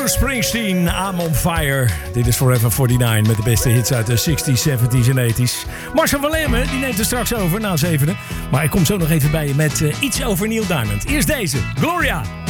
Bruce Springsteen, I'm on fire. Dit is Forever 49 met de beste hits uit de 60s, 70s en 80s. Marcel van Leeuwen, die neemt er straks over na 7. Maar ik kom zo nog even bij je met iets over Neil Diamond. Eerst deze, Gloria.